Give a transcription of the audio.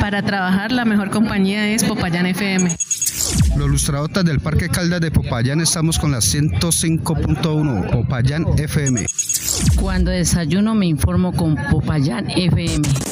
Para trabajar la mejor compañía es Popayán FM. Los lustradotas del Parque Caldas de Popayán estamos con la 105.1 Popayán FM. Cuando desayuno me informo con Popayán FM.